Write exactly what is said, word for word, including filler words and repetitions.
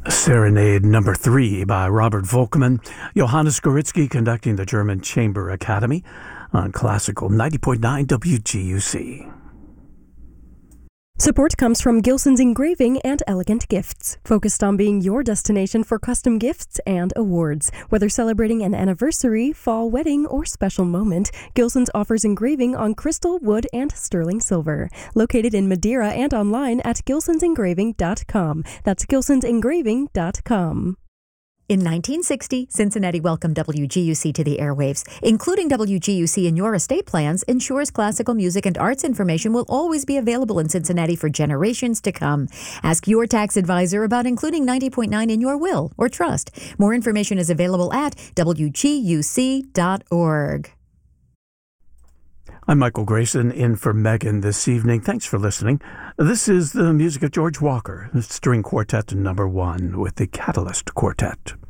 Serenade number three by Robert Volkmann. Johannes Goritsky conducting the German Chamber Academy on Classical ninety point nine W G U C. Support comes from Gilson's Engraving and Elegant Gifts, focused on being your destination for custom gifts and awards. Whether celebrating an anniversary, fall wedding, or special moment, Gilson's offers engraving on crystal, wood, and sterling silver. Located in Madeira and online at gilsons engraving dot com. That's gilsons engraving dot com. In nineteen sixty, Cincinnati welcomed W G U C to the airwaves. Including W G U C in your estate plans ensures classical music and arts information will always be available in Cincinnati for generations to come. Ask your tax advisor about including ninety point nine in your will or trust. More information is available at W G U C dot org. I'm Michael Grayson, in for Megan this evening. Thanks for listening. This is the music of George Walker, string quartet number one with the Catalyst Quartet.